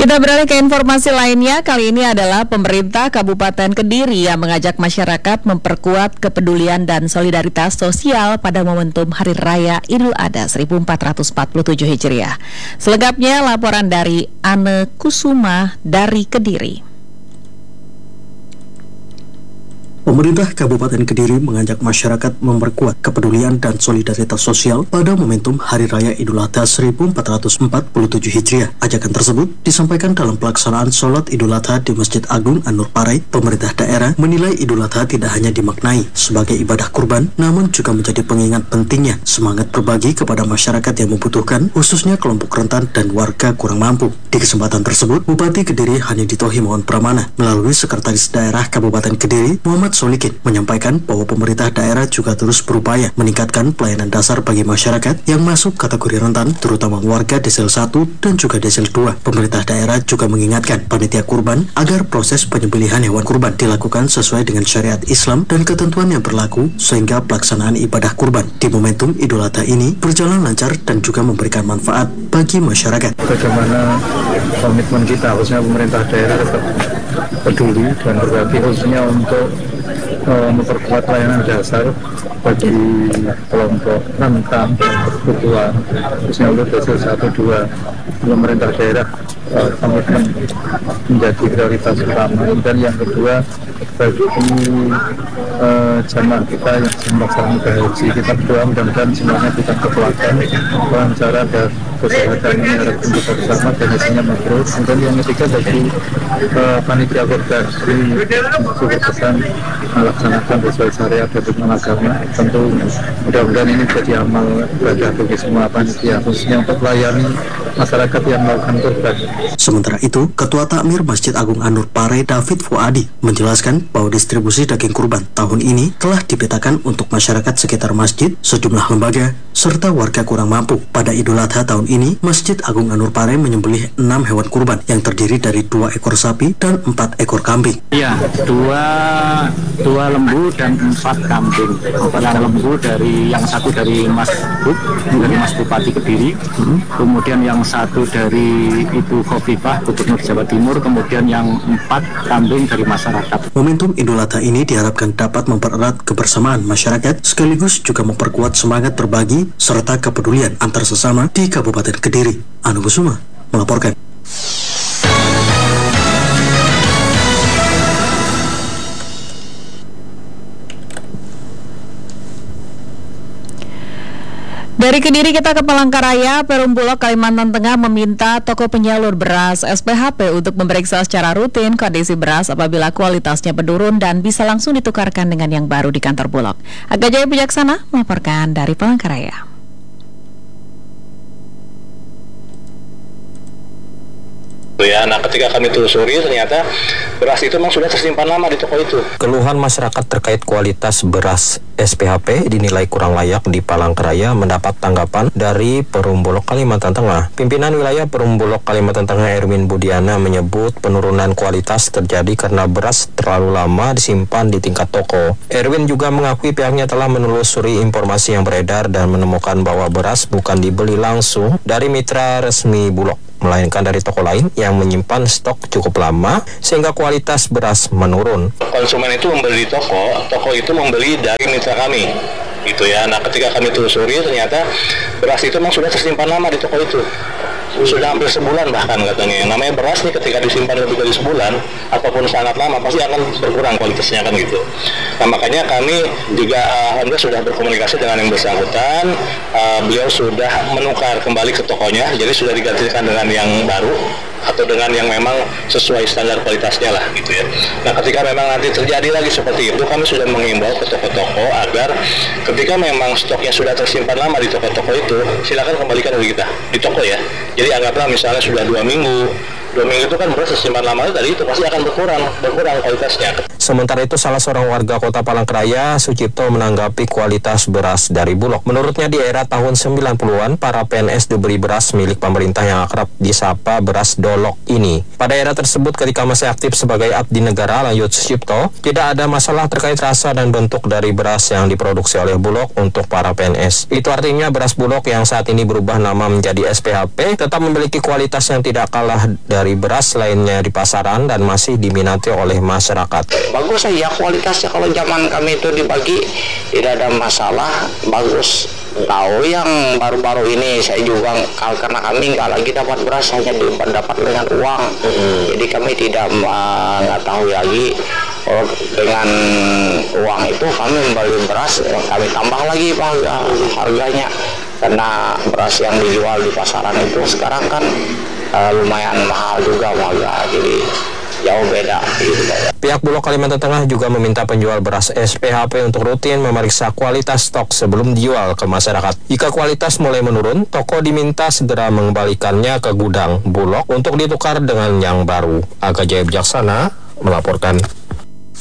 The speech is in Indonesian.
Kita beralih ke informasi lainnya. Kali ini adalah pemerintah Kabupaten Kediri yang mengajak masyarakat memperkuat kepedulian dan solidaritas sosial pada momentum Hari Raya Idul Adha 1447 Hijriah. Selengkapnya laporan dari Anne Kusuma dari Kediri. Pemerintah Kabupaten Kediri mengajak masyarakat memperkuat kepedulian dan solidaritas sosial pada momentum Hari Raya Idul Adha 1447 Hijriah. Ajakan tersebut disampaikan dalam pelaksanaan sholat Idul Adha di Masjid Agung An-Nur Parai. Pemerintah daerah menilai Idul Adha tidak hanya dimaknai sebagai ibadah kurban, namun juga menjadi pengingat pentingnya semangat berbagi kepada masyarakat yang membutuhkan, khususnya kelompok rentan dan warga kurang mampu. Di kesempatan tersebut, Bupati Kediri Hanidi Tohimon Pramana melalui Sekretaris Daerah Kabupaten Kediri Muhammad Solikin menyampaikan bahwa pemerintah daerah juga terus berupaya meningkatkan pelayanan dasar bagi masyarakat yang masuk kategori rentan, terutama warga Desel 1 dan juga Desel 2. Pemerintah daerah juga mengingatkan panitia kurban agar proses penyembelihan hewan kurban dilakukan sesuai dengan syariat Islam dan ketentuan yang berlaku sehingga pelaksanaan ibadah kurban di momentum Idul Adha ini berjalan lancar dan juga memberikan manfaat bagi masyarakat. Bagaimana komitmen kita, khususnya pemerintah daerah tetap peduli dan berbagi, khususnya untuk memperkuat layanan dasar bagi kelompok rentan dan berkebutuhan, khususnya untuk Desel 1-2. Pemerintah daerah komitmen menjadi prioritas utama. Dan yang kedua, bagi jamaah kita yang melaksanakan ibadah haji, kita berdoa mudah-mudahan semuanya kita kekuatan, lancar dan kesehatan ini harapkan kita bersama dan hasilnya mabrur. Dan yang ketiga, bagi panitia kurban super pesan melaksanakan sesuai syariat dan hukum agama. Tentu mudah-mudahan ini menjadi amal ibadah bagi semua panitia, khususnya untuk melayani masyarakat yang melakukan kurban. Sementara itu, Ketua Takmir Masjid Agung An-Nur Parai David Fuadi menjelaskan bahwa distribusi daging kurban tahun ini telah dipetakan untuk masyarakat sekitar masjid, sejumlah lembaga, serta warga kurang mampu. Pada Idul Adha tahun ini, Masjid Agung An-Nur Parai menyembelih 6 hewan kurban yang terdiri dari 2 ekor sapi dan 4 ekor kambing. Iya, dua lembu dan 4 kambing. Yang lembu yang satu dari Mas Bupati Kediri, kemudian yang satu dari Ibu Khofifah Gubernur Jawa Timur, kemudian yang 4 kambing dari masyarakat. Momentum Idul Adha ini diharapkan dapat mempererat kebersamaan masyarakat sekaligus juga memperkuat semangat berbagi serta kepedulian antar sesama di Kabupaten Kediri. Anu Kusuma melaporkan. Dari Kediri kita ke Palangkaraya. Perum Bulog Kalimantan Tengah meminta toko penyalur beras SPHP untuk memeriksa secara rutin kondisi beras apabila kualitasnya menurun dan bisa langsung ditukarkan dengan yang baru di kantor Bulog. Aga Jaya Bijaksana melaporkan dari Palangkaraya. Ya, nah ketika kami telusuri ternyata beras itu memang sudah tersimpan lama di toko itu. Keluhan masyarakat terkait kualitas beras SPHP dinilai kurang layak di Palangkaraya mendapat tanggapan dari Perum Bulog Kalimantan Tengah. Pimpinan wilayah Perum Bulog Kalimantan Tengah Erwin Budiana menyebut penurunan kualitas terjadi karena beras terlalu lama disimpan di tingkat toko. Erwin juga mengakui pihaknya telah menelusuri informasi yang beredar dan menemukan bahwa beras bukan dibeli langsung dari mitra resmi Bulog, melainkan dari toko lain yang menyimpan stok cukup lama sehingga kualitas beras menurun. Konsumen itu membeli di toko itu membeli dari mitra kami, gitu ya. Nah ketika kami telusuri ternyata beras itu memang sudah tersimpan lama di toko itu, sudah hampir sebulan bahkan katanya. Yang namanya beras nih ketika disimpan lebih dari sebulan ataupun sangat lama pasti akan berkurang kualitasnya kan gitu. Nah makanya kami juga alhamdulillah sudah berkomunikasi dengan yang bersangkutan. Beliau sudah menukar kembali ke tokonya, jadi sudah digantikan dengan yang baru atau dengan yang memang sesuai standar kualitasnya lah gitu ya. Nah ketika memang nanti terjadi lagi seperti itu, kami sudah mengimbau ke toko-toko agar ketika memang stoknya sudah tersimpan lama di toko-toko itu, silakan kembalikan ke kita di toko ya. Jadi anggaplah misalnya sudah 2 minggu itu kan beras tersimpan lama tadi itu pasti akan berkurang kualitasnya. Sementara itu salah seorang warga Kota Palangkaraya, Sucipto, menanggapi kualitas beras dari Bulog. Menurutnya di era tahun 90-an, para PNS diberi beras milik pemerintah yang akrab disapa beras dolok ini. Pada era tersebut ketika masih aktif sebagai abdi negara, lanjut Sucipto, tidak ada masalah terkait rasa dan bentuk dari beras yang diproduksi oleh Bulog untuk para PNS. Itu artinya beras Bulog yang saat ini berubah nama menjadi SPHP tetap memiliki kualitas yang tidak kalah dari beras lainnya di pasaran dan masih diminati oleh masyarakat. Bagus ya kualitasnya, kalau zaman kami itu dibagi tidak ada masalah, bagus. Tahu yang baru-baru ini saya juga karena kami nggak lagi dapat beras, hanya dapat dengan uang. Jadi kami tidak tahu lagi. Dengan uang itu kami membeli beras, kami tambah lagi harganya, karena beras yang dijual di pasaran itu sekarang kan lumayan mahal juga harga, jadi jauh beda. Pihak Bulog Kalimantan Tengah juga meminta penjual beras SPHP untuk rutin memeriksa kualitas stok sebelum dijual ke masyarakat. Jika kualitas mulai menurun, toko diminta segera mengembalikannya ke gudang Bulog untuk ditukar dengan yang baru. Aga Jaya Bijaksana melaporkan.